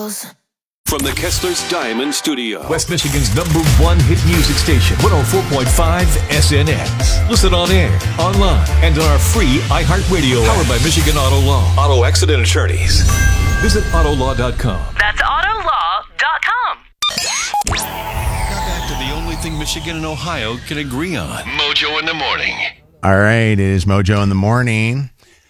girls. From the Kessler's Diamond Studio. West Michigan's #1 hit music station, 104.5 SNX. Listen on air, online, and on our free iHeartRadio. Powered by Michigan Auto Law. Auto accident attorneys. Visit Autolaw.com. That's Autolaw.com. Now back to the only thing Michigan and Ohio can agree on. Mojo in the Morning. All right, it is Mojo in the Morning.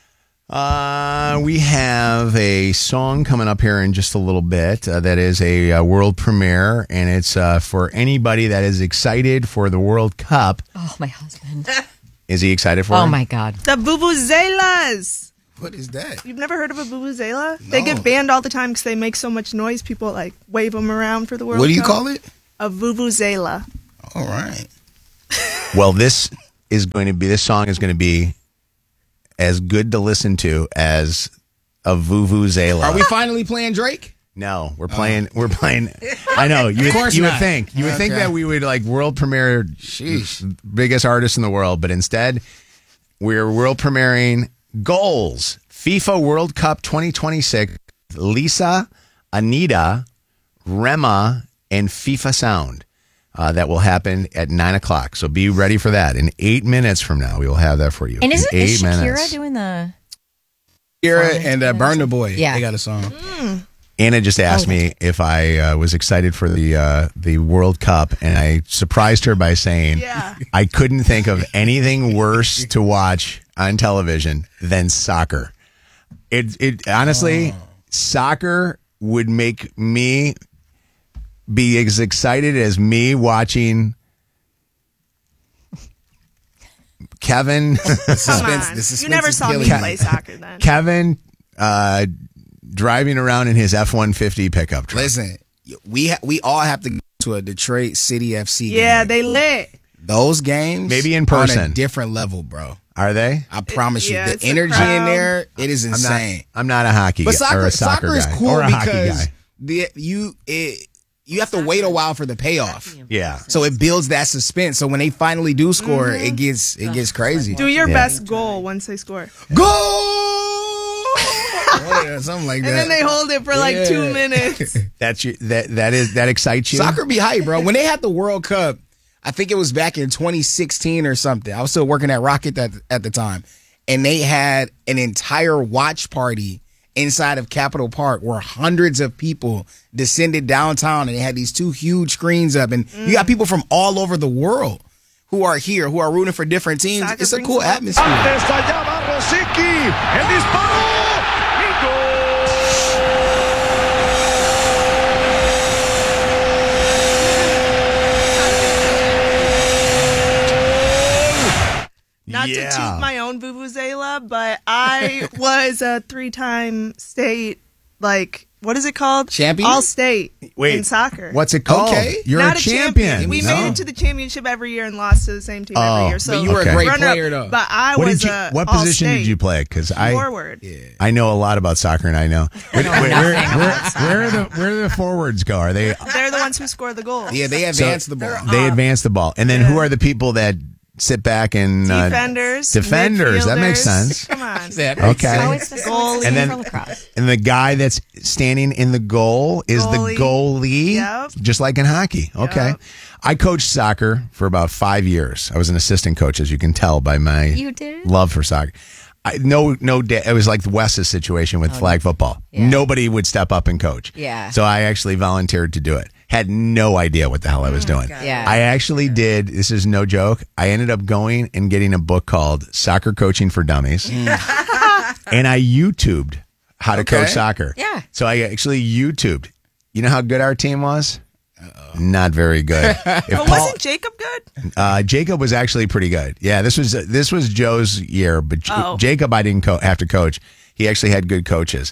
We have a song coming up here in just a little bit that is a world premiere, and it's for anybody that is excited for the World Cup. Oh, my husband. Is he excited for it? Oh, my God. The vuvuzelas. What is that? You've never heard of a vuvuzela? No. They get banned all the time because they make so much noise. People like wave them around for the World Cup. What do you call it? A vuvuzela. All right. Well, this song is going to be as good to listen to as a vuvuzela. Are we finally playing Drake? No, we're playing. I know. You would think that we would like world premiere biggest artist in the world, but instead we're world premiering Goals FIFA World Cup 2026. Lisa, Anita, Rema, and FIFA Sound. That will happen at 9 o'clock. So be ready for that. In 8 minutes from now, we will have that for you. And is Shakira Shakira doing the... Shakira and Burna Boy. Yeah. They got a song. Anna just asked me if I was excited for the World Cup, and I surprised her by saying I couldn't think of anything worse to watch on television than soccer. It honestly, soccer would make me be as excited as me watching Kevin. You never saw me play soccer then. Kevin driving around in his F-150 pickup truck. Listen, we all have to go to a Detroit City FC game. Yeah, they lit. Those games maybe in person. On a different level, bro. Are they? I promise you. The it's a energy in crowd. there, it is insane. I'm not a hockey guy or a soccer is guy cool or a hockey because guy. you have to wait a while for the payoff. Yeah. So it builds that suspense. So when they finally do score, it gets crazy. Do your best goal once they score. Goal! Something like that. And then they hold it for like 2 minutes. That excites you? Soccer be hype, bro. When they had the World Cup, I think it was back in 2016 or something. I was still working at Rocket at the time. And they had an entire watch party inside of Capitol Park where hundreds of people descended downtown, and they had these 2 huge screens up. And you got people from all over the world who are here, who are rooting for different teams. Soccer It's a brings cool it up. atmosphere. El disparo. Not to toot my own vuvuzela, but I was a 3-time state, what is it called? Champion? All state in soccer. What's it called? Okay. You're Not a champion. We made it to the championship every year and lost to the same team every year. So but you were a great runner-up, player, though. But I What was did you? a What position all-state did you play? Because forward. I know a lot about soccer, and I know. Where do the forwards go? Are they? They're the ones who score the goals. Yeah, they advanced the ball. They advance the ball, and then who are the people that sit back and Defenders. That makes midfielders. sense. Come on. Okay. Oh, it's the Goalie. And then- for lacrosse. And the guy that's standing in the goal is the goalie, Yep. just like in hockey. Okay. Yep. I coached soccer for about 5 years. I was an assistant coach, as you can tell by my You did? love for soccer. It was like the Wes's situation with flag football. Yeah. Nobody would step up and coach. Yeah. So I actually volunteered to do it. Had no idea what the hell I was doing. Yeah. I actually did. This is no joke. I ended up going and getting a book called Soccer Coaching for Dummies. And I YouTubed how to coach soccer. Yeah. So I actually YouTubed. You know how good our team was? Not very good. But wasn't Jacob good? Jacob was actually pretty good. Yeah, this was Joe's year, but Jacob I didn't have to coach. He actually had good coaches.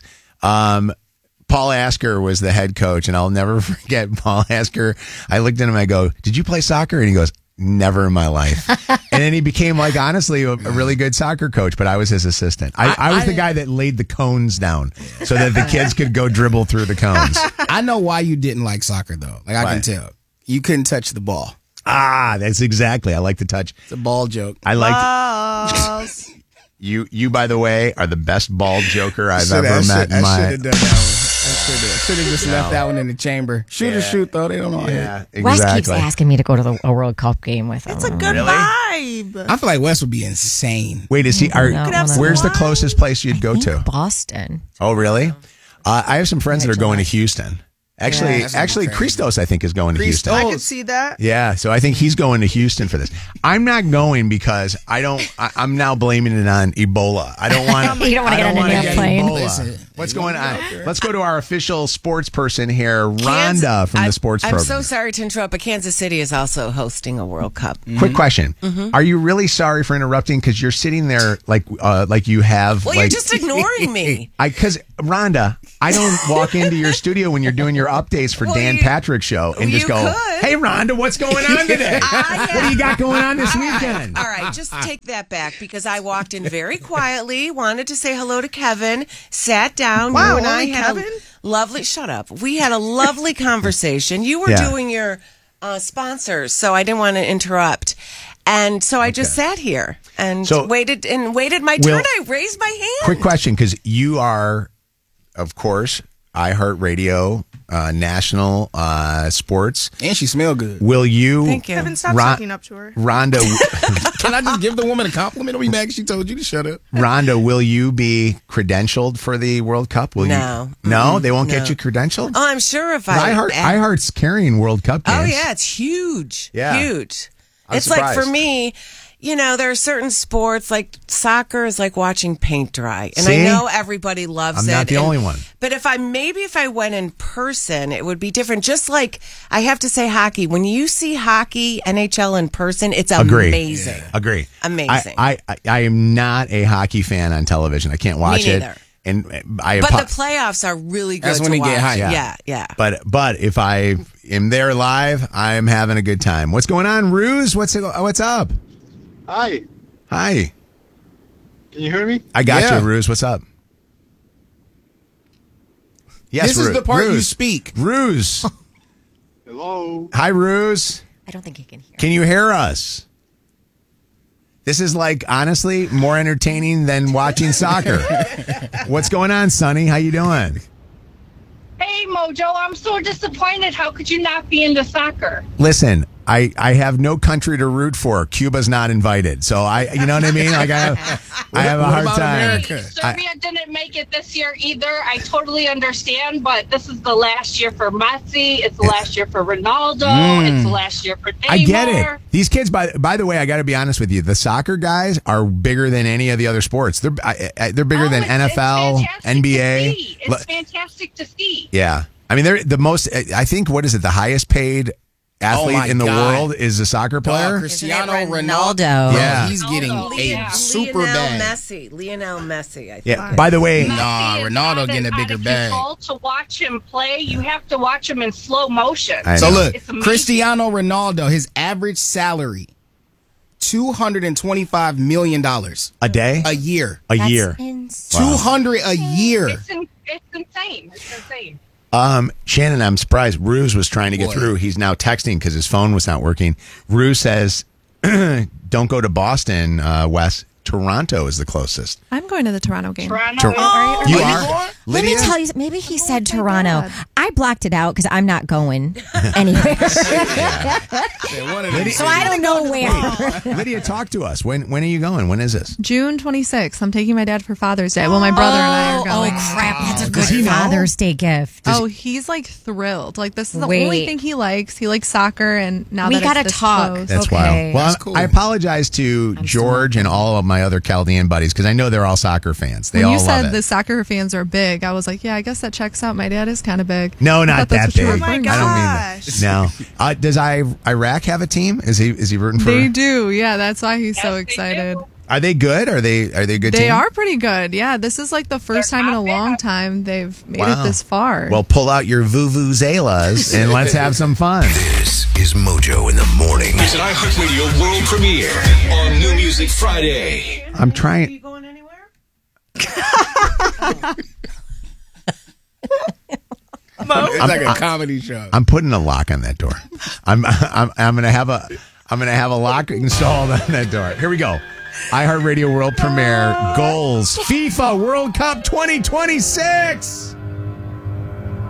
Paul Asker was the head coach, and I'll never forget Paul Asker. I looked at him and I go, "Did you play soccer?" And he goes, "Never in my life." And then he became honestly a really good soccer coach, but I was his assistant. I was the guy that laid the cones down so that the kids could go dribble through the cones. I know why you didn't like soccer, though. I can tell. You couldn't touch the ball. That's exactly. I like to touch. It's a ball joke. I like Balls. you. By the way, are the best ball joker I've ever met in my. I should have done that one. Should have just left that one in the chamber. Shoot or shoot, though. They don't know. Yeah, Wes keeps exactly. asking me to go to a World Cup game with him. It's a good vibe. I feel like Wes would be insane. Wait, is he? Where's the closest place you'd go to? Boston. Oh, really? I have some friends that are going to Houston. Actually, Yeah, that's actually, Christos, I think, is going to Houston. I could see that. Yeah, so I think he's going to Houston for this. I'm not going because I'm now blaming it on Ebola. I don't want. You don't want to get on an airplane. Listen, What's going on? Let's go to our official sports person here, Rhonda from the sports program. I'm so sorry to interrupt, but Kansas City is also hosting a World Cup. Quick question: Are you really sorry for interrupting? Because you're sitting there like you have. Well, you're just ignoring me. Because Rhonda, I don't walk into your studio when you're doing your updates for Dan Patrick's show and just you go, could. "Hey, Rhonda, what's going on today? What do you got going on this weekend?" All right, just take that back because I walked in very quietly, wanted to say hello to Kevin, sat down. Wow, you and I only had Kevin? a lovely. Shut up. We had a lovely conversation. You were Yeah. doing your sponsors, so I didn't want to interrupt. And so I just sat here and waited my turn. I raised my hand. Quick question, because you are, of course, iHeartRadio national sports. And she smell good. Will you? Thank you. Kevin, stop sucking up to her. Rhonda, Can I just give the woman a compliment? Don't be mad 'cause she told you to shut up. Rhonda, will you be credentialed for the World Cup? Will No. you? No, they won't No. get you credentialed. Oh, I'm sure if I iHeart's carrying World Cup games. Oh yeah, it's huge. Yeah. Huge. I'm It's like for surprised. me, there are certain sports like soccer is like watching paint dry. And See? I know everybody loves I'm it. not the only one. But if I went in person, it would be different. Just like I have to say hockey. When you see hockey, NHL in person, it's amazing. Yeah. Agree. Amazing. I am not a hockey fan on television. I can't watch it. neither. And But the playoffs are really good That's to when they watch. get hype. Yeah. But if I am there live, I'm having a good time. What's going on, Ruse? What's up? Hi, Hi. can you hear me? I got Yeah. you, Ruse. What's up? Yes, This is the part you speak. Ruse. Hello. Hi, Ruse. I don't think he can hear. Can you hear us? This is like, honestly, more entertaining than watching soccer. What's going on, Sonny? How you doing? Hey, Mojo, I'm so disappointed. How could you not be into soccer? Listen, I have no country to root for. Cuba's not invited. So you know what I mean? Like I have a hard about time. America? Serbia didn't make it this year either. I totally understand, but this is the last year for Messi. It's the last year for Ronaldo. It's the last year for Neymar. I get it. These kids, by the way, I got to be honest with you. The soccer guys are bigger than any of the other sports. They're bigger than NFL, NBA. It's fantastic to see. Yeah, I mean they're the most. I think what is it? The highest paid athlete my in the God. world is a soccer player. Cristiano Isn't it Ronaldo. Ronaldo? Yeah. He's getting a super bag. Lionel Messi, I think. Yeah. By the way, Nah, Messi is Ronaldo out getting a of bigger bag. control. To watch him play, you have to watch him in slow motion. I So know. look, It's amazing. Cristiano Ronaldo, his average salary, $225 million a day, a year. a That's year. insane. $200 a year. It's insane. It's insane. Shannon, I'm surprised. Ruse was trying to get Boy. through. He's now texting because his phone was not working. Ruse says, "Don't go to Boston, Wes. Toronto is the closest." I'm going to the Toronto game. Toronto. You you are? going? Let me Lydia? tell you, maybe he said my Toronto. God. I blocked it out because I'm not going anywhere. So I don't know where. Lydia, talk to us. When are you going? When is this? June 26th. I'm taking my dad for Father's Day. Well, my brother and I are going. Oh, crap. That's a Does he good know? Father's Day gift. Oh, he's like thrilled. Like this is the Wait. only thing he likes. He likes soccer, and now We that gotta it's this talk. close- That's Okay. wild. Well, That's cool. I apologize to George and all of my other Chaldean buddies because I know they're all soccer fans. They when all you love said it. the soccer fans are big, I was like, yeah, I guess that checks out. My dad is kind of big. No, I not thought that's that big. what you were Oh my referring to. I don't mean that. No. Does Iraq have a team? Is he rooting for? They do. Yeah, that's why he's so Yes, they excited. do. Are they good? Are they a good They team? are pretty good. Yeah, this is like the first They're time in a not long bad. time they've made Wow. it this far. Well, pull out your vuvuzelas and let's have some fun. This is Mojo in the Morning. It's an iHeartRadio world premiere on New Music Friday. I'm Are trying. you going anywhere? It's like a comedy show. I'm putting a lock on that door. I'm gonna have a lock installed on that door. Here we go. iHeartRadio world premiere goals FIFA World Cup 2026.